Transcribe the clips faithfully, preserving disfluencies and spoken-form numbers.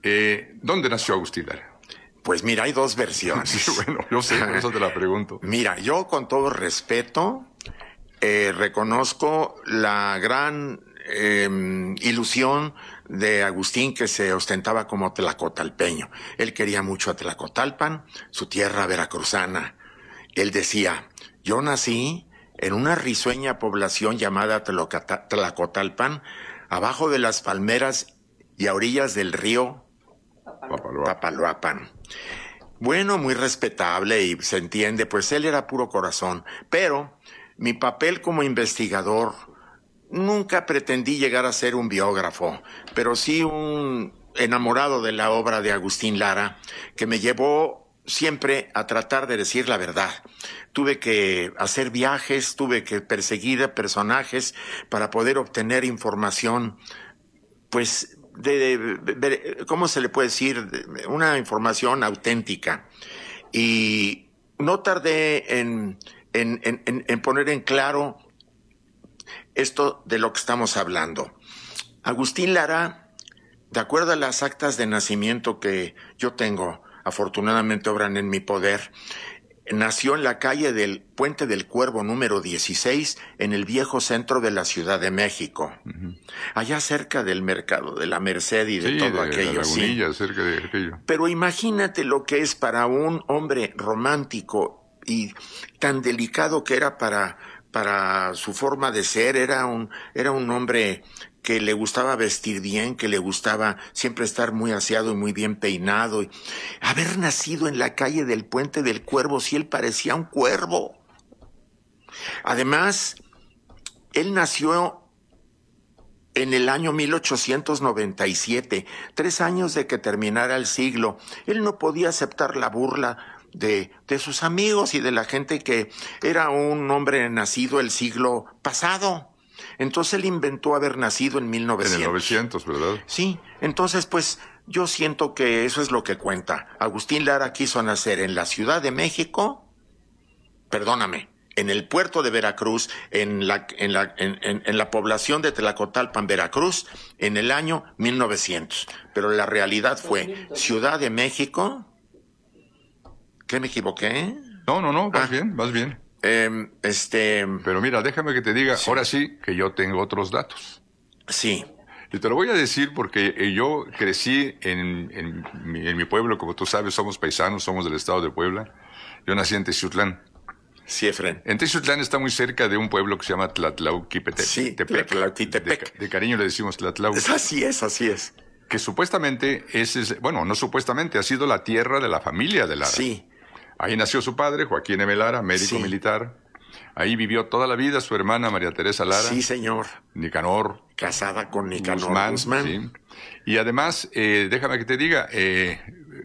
Eh, ¿Dónde nació Agustín Lara? Pues mira, hay dos versiones. Sí, bueno, yo sé, por eso te la pregunto. Mira, yo con todo respeto eh, reconozco la gran eh, ilusión de Agustín, que se ostentaba como tlacotalpeño. Él quería mucho a Tlacotalpan, su tierra veracruzana. Él decía, yo nací en una risueña población llamada Tlocata- Tlacotalpan, abajo de las palmeras y a orillas del río Papaloapan. Papaloapan. Bueno, muy respetable y se entiende, pues él era puro corazón. Pero mi papel como investigador, nunca pretendí llegar a ser un biógrafo, pero sí un enamorado de la obra de Agustín Lara, que me llevó siempre a tratar de decir la verdad. Tuve que hacer viajes, tuve que perseguir a personajes para poder obtener información, pues, de, de, de, ¿cómo se le puede decir? De, una información auténtica. Y no tardé en, en, en, en poner en claro esto de lo que estamos hablando. Agustín Lara, de acuerdo a las actas de nacimiento que yo tengo, afortunadamente obran en mi poder, nació en la calle del Puente del Cuervo número dieciséis, en el viejo centro de la Ciudad de México. Uh-huh. Allá cerca del mercado de la Merced y de sí, todo de, aquello. De Lagunilla, sí, cerca de aquello. Pero imagínate lo que es para un hombre romántico y tan delicado que era para, para su forma de ser. Era un, era un hombre que le gustaba vestir bien, que le gustaba siempre estar muy aseado y muy bien peinado. Y haber nacido en la calle del Puente del Cuervo, si él parecía un cuervo. Además, él nació en el año mil ochocientos noventa y siete, tres años de que terminara el siglo. Él no podía aceptar la burla de, de sus amigos y de la gente que era un hombre nacido el siglo pasado. Entonces él inventó haber nacido en mil novecientos. En el novecientos, ¿verdad? Sí, entonces pues yo siento que eso es lo que cuenta. Agustín Lara quiso nacer en la Ciudad de México, perdóname, en el puerto de Veracruz, en la, en la, en, en, en la población de Tlacotalpan, Veracruz, en el año mil novecientos. Pero la realidad fue Ciudad de México. ¿Qué, me equivoqué? No, no, no, vas ah, bien, vas bien. Eh, este... Pero mira, déjame que te diga, sí. ahora sí que yo tengo otros datos. Sí. Y te lo voy a decir porque yo crecí en, en, mi, en mi pueblo, como tú sabes, somos paisanos, somos del estado de Puebla. Yo nací en Teciutlán. Sí, Efren. En Teciutlán está muy cerca de un pueblo que se llama Tlatlauquipetepec. Sí, Tlatlauquipetepec. De, de cariño le decimos Tlatlauqui. Así es, así es. Que supuestamente ese es, bueno, no supuestamente, ha sido la tierra de la familia de Lara. Sí. Ahí nació su padre, Joaquín M. Lara, médico sí. militar. Ahí vivió toda la vida su hermana María Teresa Lara. Sí, señor. Nicanor. Casada con Nicanor Guzmán. Guzmán. Sí. Y además, eh, déjame que te diga, eh,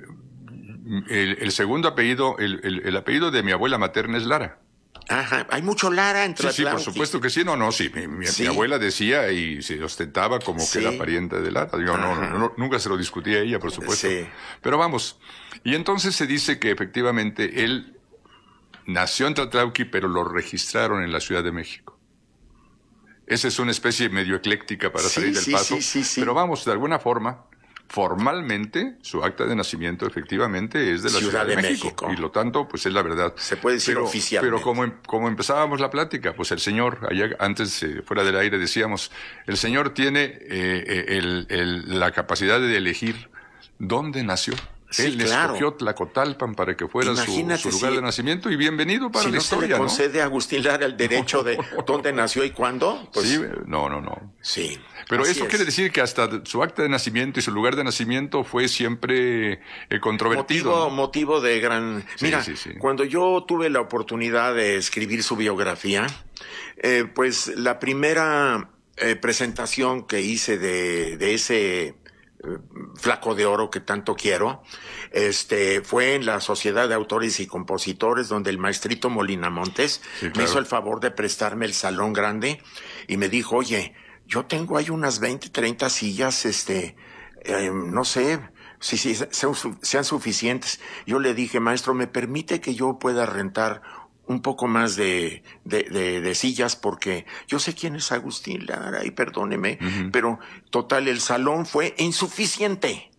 el, el segundo apellido, el, el, el apellido de mi abuela materna es Lara. Ajá, hay mucho Lara entre Sí, sí, por supuesto que sí. No, no, sí. Mi, mi, sí. mi abuela decía y se ostentaba como sí. que era pariente de Lara. Yo no, no, no, nunca se lo discutí a ella, por supuesto. Sí. Pero vamos. Y entonces se dice que efectivamente él nació en Tlatlauqui, pero lo registraron en la Ciudad de México. Esa es una especie medio ecléctica para sí, salir del sí, paso. Sí, sí, sí. Pero vamos, de alguna forma, formalmente, su acta de nacimiento efectivamente es de la Ciudad, Ciudad de, de México. México. Y lo tanto, pues es la verdad. Se puede decir pero, oficialmente. Pero como, como empezábamos la plática, pues el señor, allá antes, eh, fuera del aire, decíamos, el señor tiene eh, el, el, la capacidad de elegir dónde nació. Sí, Él claro. escogió Tlacotalpan para que fuera su, su lugar si, de nacimiento y bienvenido para si la no historia, se le concede ¿no? a Agustín Lara el derecho de dónde nació y cuándo. Pues, sí, no, no, no. Sí. Pero eso es. quiere decir que hasta su acta de nacimiento y su lugar de nacimiento fue siempre eh, controvertido. Motivo, ¿no? motivo de gran... Sí, Mira, sí, sí. cuando yo tuve la oportunidad de escribir su biografía, eh, pues la primera eh, presentación que hice de, de ese... flaco de oro que tanto quiero, este, fue en la Sociedad de Autores y Compositores, donde el maestrito Molina Montes sí, claro. me hizo el favor de prestarme el salón grande y me dijo, oye, yo tengo ahí unas veinte, treinta sillas, este, eh, no sé, si, si sean, sean suficientes. Yo le dije, maestro, ¿me permite que yo pueda rentar un poco más de, de, de, de sillas? Porque yo sé quién es Agustín Lara y perdóneme, uh-huh. pero total, el salón fue insuficiente.